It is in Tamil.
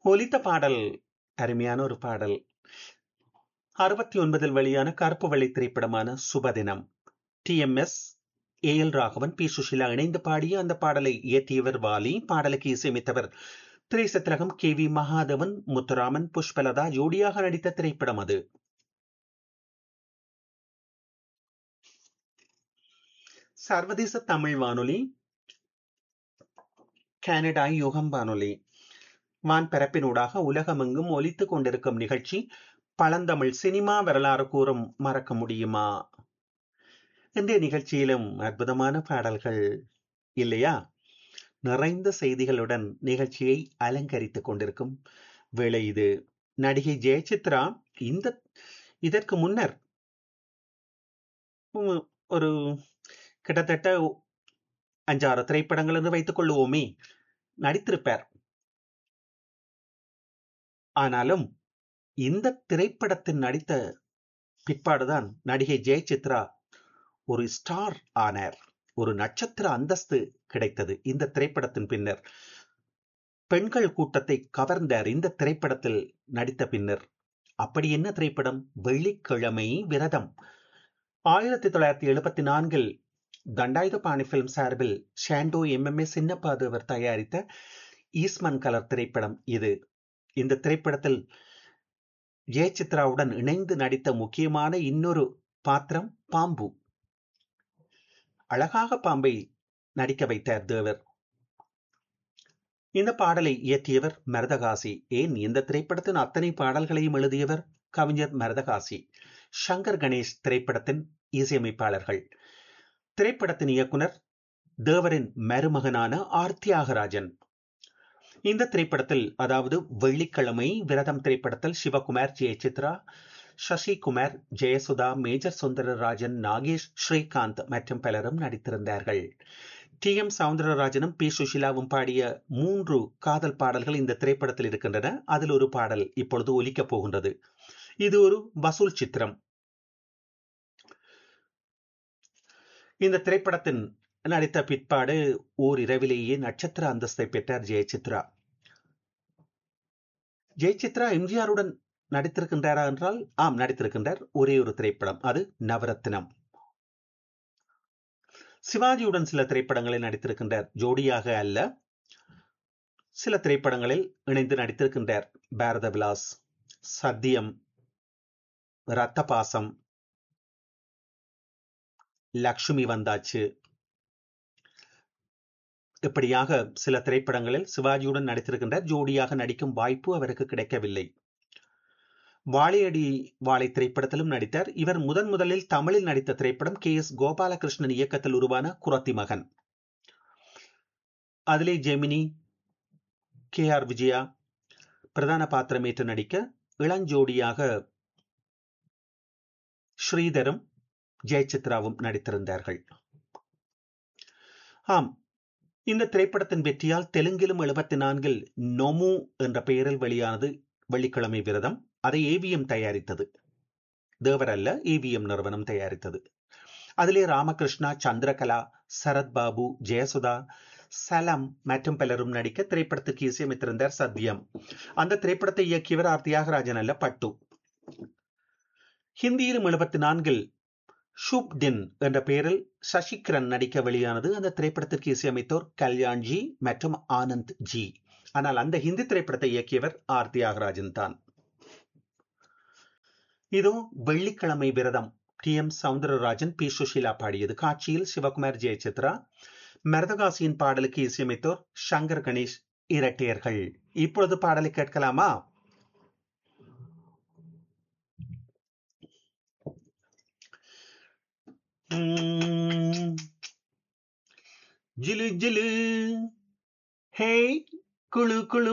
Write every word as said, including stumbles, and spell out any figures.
ஒலித்த பாடல் அருமையான ஒரு பாடல். அறுபத்தி ஒன்பதில் வெளியான கருப்பு வெள்ளை திரைப்படமான சுபதினம். D M S, A L Raghavan, B Sushila இணைந்து பாடிய அந்த பாடலை இயற்றியவர் வாலி. பாடலுக்கு இசையமைத்தவர் திரைசத்திலகம் கே வி மகாதவன், முத்துராமன், புஷ்பலதா ஜோடியாக நடித்த திரைப்படம் அது. சர்வதேச தமிழ் வானொலி, கனடா யுகம் வானொலி, வான் பரப்பினூடாக உலகமெங்கும் ஒலித்துக் கொண்டிருக்கும் நிகழ்ச்சி பழந்தமிழ் சினிமா வரலாறு கூறும் மறக்க முடியுமா? இன்றைய நிகழ்ச்சியிலும் அற்புதமான பாடல்கள் இல்லையா? நிறைந்த செய்திகளுடன் நிகழ்ச்சியை அலங்கரித்துக் கொண்டிருக்கும் வேளை இது. நடிகை ஜெயசித்ரா இந்த இதற்கு முன்னர் உம், ஒரு கிட்டத்தட்ட அஞ்சாறு திரைப்படங்கள் என்று வைத்துக் கொள்ளுவோமே நடித்திருப்பார். ஆனாலும் இந்த திரைப்படத்தில் நடித்த பிற்பாடுதான் நடிகை ஜெயசித்ரா ஒரு ஸ்டார் ஆனார். ஒரு நட்சத்திர அந்தஸ்து கிடைத்தது இந்த திரைப்படத்தின் பின்னர். பெண்கள் கூட்டத்தை கவர்ந்தார் இந்த திரைப்படத்தில் நடித்த பின்னர். அப்படி என்ன திரைப்படம்? வெள்ளிக்கிழமை விரதம். ஆயிரத்தி தொள்ளாயிரத்தி எழுபத்தி நான்கில் தண்டாயுதபாணி பிலிம் சார்பில் ஷாண்டோ எம் எம் ஏ சின்னப்பாதவர் தயாரித்த ஈஸ்மன் கலர் திரைப்படம் இது. இந்த திரைப்படத்தில் ஜெயசித்ராவுடன் இணைந்து நடித்த முக்கியமான இன்னொரு பாத்திரம் பாம்பு. அழகாக பாம்பை நடிக்க வைத்தார் தேவர். இந்த பாடலை இயற்றியவர் மரதகாசி. ஏன், இந்த திரைப்படத்தின் அத்தனை பாடல்களையும் எழுதியவர் கவிஞர் மரதகாசி. சங்கர் கணேஷ் திரைப்படத்தின் இசையமைப்பாளர்கள். திரைப்படத்தின் இயக்குனர் தேவரின் மருமகனான ஆர் தியாகராஜன். இந்த திரைப்படத்தில், அதாவது வெள்ளிக்கிழமை விரதம் திரைப்படத்தில் சிவகுமார், ஜெயசித்ரா, சசிகுமார், ஜெயசுதா, மேஜர் சுந்தரராஜன், நாகேஷ், ஸ்ரீகாந்த் மற்றும் பலரும் நடித்திருந்தார்கள். டி எம் சவுந்தரராஜனும் பி சுஷிலாவும் பாடிய மூன்று காதல் பாடல்கள் இந்த திரைப்படத்தில் இருக்கின்றன. அதில் ஒரு பாடல் இப்பொழுது ஒலிக்கப் போகின்றது. இது ஒரு வசூல் சித்திரம். இந்த திரைப்படத்தின் நடித்த பிற்பாடு ஓர் இரவிலேயே நட்சத்திர அந்தஸ்தை பெற்றார் ஜெயசித்ரா. ஜெயசித்ரா எம்ஜிஆருடன் நடித்திருக்கின்றாரா என்றால் ஆம், நடித்திருக்கின்றார். ஒரே ஒரு திரைப்படம், அது நவரத்னம். சிவாஜியுடன் சில திரைப்படங்களில் நடித்திருக்கின்றார், ஜோடியாக அல்ல. சில திரைப்படங்களில் இணைந்து நடித்திருக்கின்றார். பாரத விலாஸ், சத்தியம், ரத்த பாசம், லக்ஷ்மி வந்தாச்சு, இப்படியாக சில திரைப்படங்களில் சிவாஜியுடன் நடித்திருக்கின்றார். ஜோடியாக நடிக்கும் வாய்ப்பு அவருக்கு கிடைக்கவில்லை. வாழையடி வாழை திரைப்படத்திலும் நடித்தார். இவர் முதன் முதலில் தமிழில் நடித்த திரைப்படம் கே எஸ் கோபாலகிருஷ்ணன் இயக்கத்தில் உருவான குரத்தி மகன். அதிலே ஜெமினி, கே ஆர் விஜயா பிரதான பாத்திரமேற்று நடிக்க இளஞ்சோடியாக ஸ்ரீதரும் ஜெயசித்ராவும் நடித்திருந்தார்கள். ஆம், இந்த திரைப்படத்தின் வெற்றியால் தெலுங்கிலும் எழுபத்தி நான்கில் நொமு என்ற பெயரில் வெளியானது வெள்ளிக்கிழமை விரதம். அதை ஏவிஎம் தயாரித்தது, தேவர் அல்ல, ஏவிஎம் நிறுவனம் தயாரித்தது. அதிலே ராமகிருஷ்ணா, சந்திரகலா, சரத்பாபு, ஜெயசுதா, சலம் மற்றும் பலரும் நடிக்க திரைப்படத்துக்கு இசையமைத்திருந்தார் சத்யம். அந்த திரைப்படத்தை இயக்கியவர் ஆர் தியாகராஜன் அல்ல, பட்டு. ஹிந்தியிலும் எழுபத்தி நான்கில் ஷூப் டின் என்ற பெயரில் சசிகிரண் நடிக்க வெளியானது. அந்த திரைப்படத்திற்கு இசையமைத்தோர் கல்யாண்ஜி மற்றும் ஆனந்த் ஜி. ஆனால் அந்த ஹிந்தி திரைப்படத்தை இயக்கியவர் ஆர் தியாகராஜன் தான். இதோ வெள்ளிக்கிழமை விரதம், D M Soundararajan, B Sushila பாடியது. காட்சியில் சிவகுமார், ஜெயசித்ரா. மரதகாசியின் பாடலுக்கு இசையமைத்தோர் சங்கர் கணேஷ் இரட்டையர்கள். இப்பொழுது பாடலை கேட்கலாமா? ஜிலு ஜிலு ஹே குழு குழு